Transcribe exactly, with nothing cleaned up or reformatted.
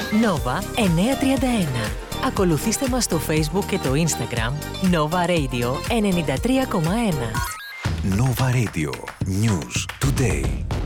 Nova εννιακόσια τριάντα ένα. Ακολουθήστε μας στο Facebook και το Instagram Nova Radio ενενήντα τρία κόμμα ένα. Nova Radio. News Today.